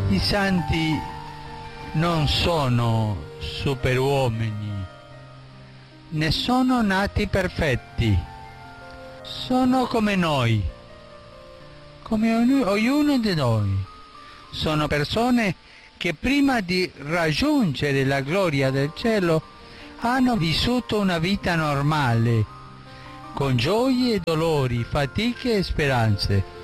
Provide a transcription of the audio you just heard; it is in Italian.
I santi non sono superuomini, né sono nati perfetti, sono come noi, come ognuno di noi. Sono persone che prima di raggiungere la gloria del cielo hanno vissuto una vita normale, con gioie e dolori, fatiche e speranze.